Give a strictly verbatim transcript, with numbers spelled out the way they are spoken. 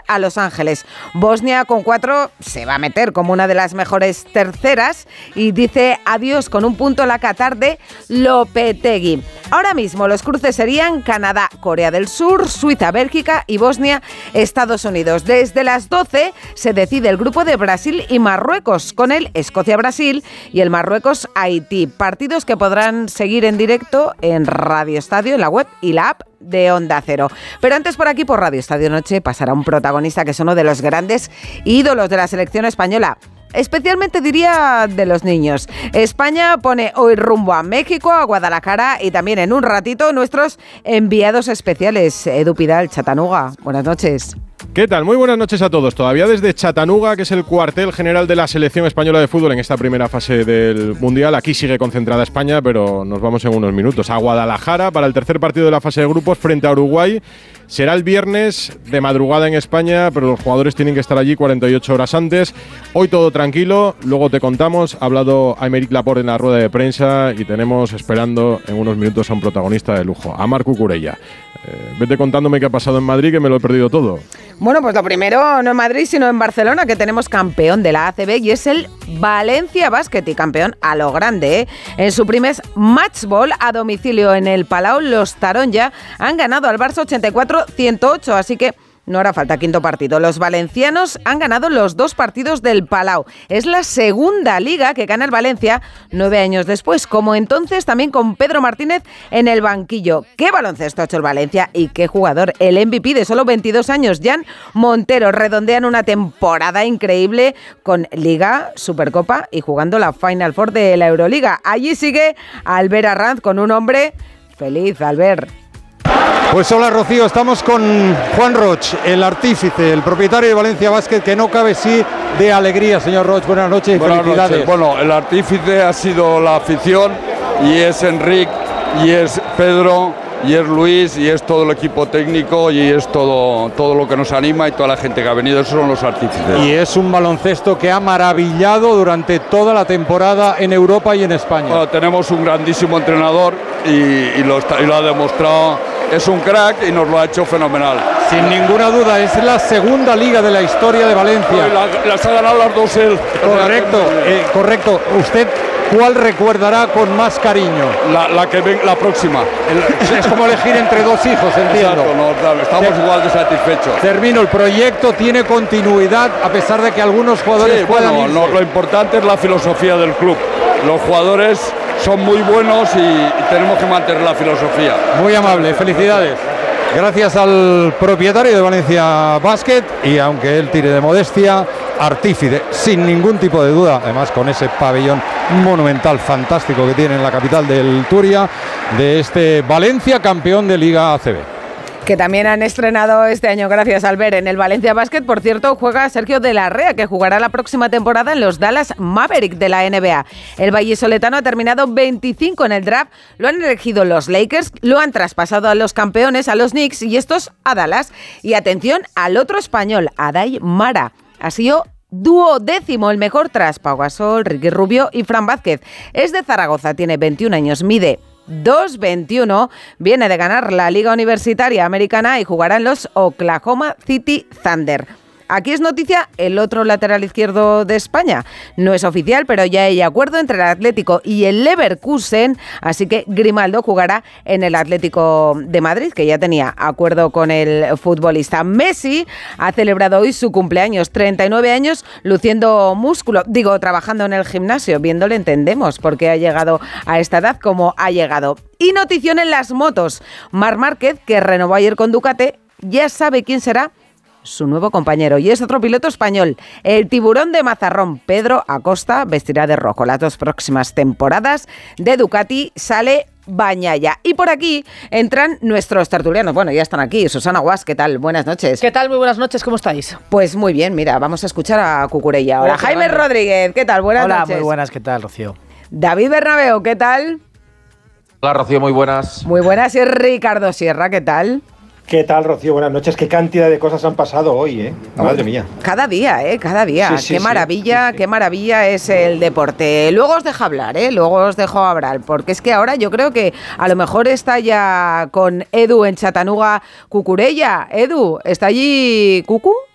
a Los Ángeles. Bosnia con cuatro se va a meter como una de las mejores terceras y dice adiós con un punto la Qatar de Lopetegui. Ahora mismo los cruces serían Canadá, Corea del Sur, Suiza, Bélgica y Bosnia, Estados Unidos. Desde las doce se decide el grupo de Brasil y Marruecos, con el Escocia-Brasil y el Marruecos-Haití. Partidos que podrán seguir en directo en Radio Estadio, en la web y la app de Onda Cero. Pero antes por aquí, por Radio Estadio Noche, pasará un protagonista que es uno de los grandes ídolos de la selección española. Especialmente diría de los niños. España pone hoy rumbo a México, a Guadalajara y también en un ratito nuestros enviados especiales. Edu Pidal, Chattanooga. Buenas noches. ¿Qué tal? Muy buenas noches a todos. Todavía desde Chattanooga, que es el cuartel general de la selección española de fútbol en esta primera fase del Mundial. Aquí sigue concentrada España, pero nos vamos en unos minutos a Guadalajara para el tercer partido de la fase de grupos frente a Uruguay. Será el viernes de madrugada en España, pero los jugadores tienen que estar allí cuarenta y ocho horas antes. Hoy todo tranquilo, luego te contamos. Ha hablado Aymeric Laporte en la rueda de prensa y tenemos esperando en unos minutos a un protagonista de lujo, a Marc Cucurella. Eh, vete contándome qué ha pasado en Madrid, que me lo he perdido todo. Bueno, pues lo primero, no en Madrid, sino en Barcelona, que tenemos campeón de la A C B y es el Valencia Basket, y campeón a lo grande, ¿eh? En su primer match ball a domicilio en el Palau, los Taronja han ganado al Barça ochenta y cuatro a ciento ocho, así que no hará falta quinto partido. Los valencianos han ganado los dos partidos del Palau. Es la segunda liga que gana el Valencia nueve años después, como entonces también con Pedro Martínez en el banquillo. ¿Qué baloncesto ha hecho el Valencia y qué jugador? El M V P de solo veintidós años, Jan Montero, redondean una temporada increíble con Liga, Supercopa y jugando la Final Four de la Euroliga. Allí sigue Albert Arranz con un hombre feliz. Albert. Pues hola Rocío, estamos con Juan Roch, el artífice, el propietario de Valencia Basket, que no cabe sí de alegría. Señor Roch, buenas noches y buenas felicidades. Noches. Bueno, el artífice ha sido la afición y es Enric y es Pedro y es Luis y es todo el equipo técnico y es todo, todo lo que nos anima y toda la gente que ha venido. Esos son los artífices. Y es un baloncesto que ha maravillado durante toda la temporada en Europa y en España. Bueno, tenemos un grandísimo entrenador y, y, lo, está, y lo ha demostrado. Es un crack y nos lo ha hecho fenomenal. Sin ninguna duda, es la segunda liga de la historia de Valencia. La, las ha ganado las dos él. Correcto, eh, correcto. ¿Usted cuál recordará con más cariño? La, la que ven, la próxima. El, es como elegir entre dos hijos, entiendo. Exacto, no, estamos Ter, igual de satisfechos. Termino, el proyecto tiene continuidad a pesar de que algunos jugadores sí, puedan bueno, irse. No, lo importante es la filosofía del club. Los jugadores son muy buenos y, y tenemos que mantener la filosofía. Muy amable, felicidades. Gracias al propietario de Valencia Basket y aunque él tire de modestia, artífice, sin ningún tipo de duda, además con ese pabellón monumental fantástico que tiene en la capital del Turia, de este Valencia campeón de Liga A C B. Que también han estrenado este año, gracias Albert, en el Valencia Basket. Por cierto, juega Sergio de la Rea, que jugará la próxima temporada en los Dallas Mavericks de la N B A. El vallisoletano ha terminado veinticinco en el draft, lo han elegido los Lakers, lo han traspasado a los campeones, a los Knicks, y estos a Dallas. Y atención al otro español, Aday Mara. Ha sido duodécimo, el mejor tras Pau Gasol, Ricky Rubio y Fran Vázquez. Es de Zaragoza, tiene veintiún años, mide dos veintiuno, viene de ganar la Liga Universitaria Americana y jugará en los Oklahoma City Thunder. Aquí es noticia el otro lateral izquierdo de España. No es oficial, pero ya hay acuerdo entre el Atlético y el Leverkusen, así que Grimaldo jugará en el Atlético de Madrid, que ya tenía acuerdo con el futbolista. Messi ha celebrado hoy su cumpleaños, treinta y nueve años, luciendo músculo, digo, trabajando en el gimnasio. Viéndole entendemos por qué ha llegado a esta edad como ha llegado. Y notición en las motos. Marc Márquez, que renovó ayer con Ducati, ya sabe quién será su nuevo compañero, y es otro piloto español, el tiburón de Mazarrón, Pedro Acosta, vestirá de rojo. Las dos próximas temporadas de Ducati sale Bañaya. Y por aquí entran nuestros tertulianos. Bueno, ya están aquí. Susana Guas, ¿qué tal? Buenas noches. ¿Qué tal? Muy buenas noches, ¿cómo estáis? Pues muy bien, mira, vamos a escuchar a Cucurella ahora. Hola, Jaime Rodríguez, ¿qué tal? Buenas Hola, noches. muy buenas, ¿qué tal, Rocío? David Bernabeu, ¿qué tal? Hola, Rocío, muy buenas. Muy buenas. Y Ricardo Sierra, ¿qué tal? ¿Qué tal, Rocío? Buenas noches. Qué cantidad de cosas han pasado hoy, ¿eh? Madre mía. Cada día, ¿eh? Cada día. Sí, sí, qué sí, maravilla, sí, sí. qué maravilla es el deporte. Luego os dejo hablar, ¿eh? Luego os dejo hablar, porque es que ahora yo creo que a lo mejor está ya con Edu en Chattanooga Cucurella. Edu, ¿está allí Cucu?